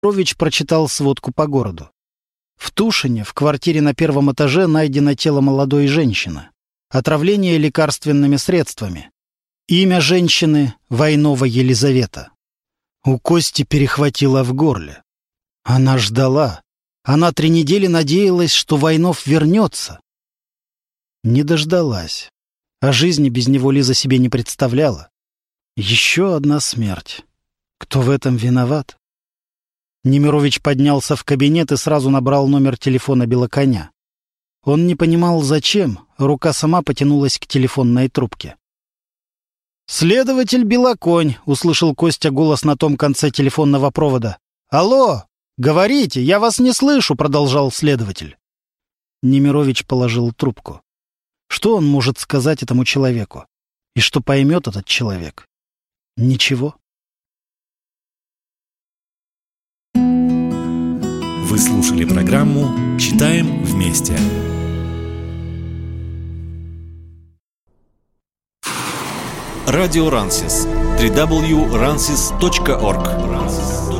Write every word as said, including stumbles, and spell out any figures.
Немирович прочитал сводку по городу. В Тушине, в квартире на первом этаже, найдено тело молодой женщины. Отравление лекарственными средствами. Имя женщины — Войнова Елизавета. У Кости перехватило в горле. Она ждала. Она три недели надеялась, что Войнов вернется. Не дождалась. А жизни без него Лиза себе не представляла. Еще одна смерть. Кто в этом виноват? Немирович поднялся в кабинет и сразу набрал номер телефона Белоконя. Он не понимал, зачем. Рука сама потянулась к телефонной трубке. «Следователь Белоконь», — услышал Костя голос на том конце телефонного провода. «Алло, говорите, я вас не слышу», — продолжал следователь. Немирович положил трубку. Что он может сказать этому человеку? И что поймет этот человек? Ничего. Вы слушали программу «Читаем вместе». Радио Рансис. дабл ю дабл ю дабл ю точка рансис точка орг